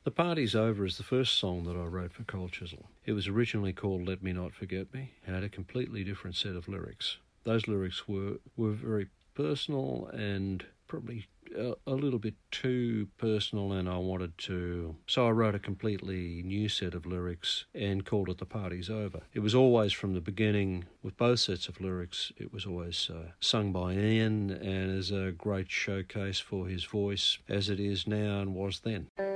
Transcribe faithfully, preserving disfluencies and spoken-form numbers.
The Party's Over is the first song that I wrote for Cold Chisel. It was originally called Let Me Not Forget Me. It had a completely different set of lyrics. Those lyrics were, were very personal and probably a, a little bit too personal, and I wanted to... So I wrote a completely new set of lyrics and called it The Party's Over. It was always from the beginning, with both sets of lyrics, it was always uh, sung by Ian, and as a great showcase for his voice, as it is now and was then.